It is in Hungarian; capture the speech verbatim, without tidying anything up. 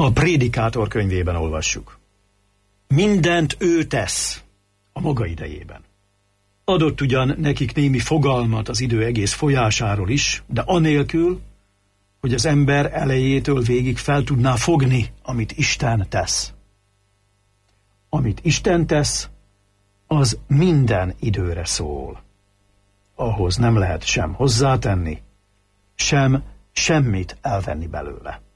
A Prédikátor könyvében olvassuk. Mindent ő tesz a maga idejében. Adott ugyan nekik némi fogalmat az idő egész folyásáról is, de anélkül, hogy az ember elejétől végig fel tudná fogni, amit Isten tesz. Amit Isten tesz, az minden időre szól. Ahhoz nem lehet sem hozzátenni, sem semmit elvenni belőle.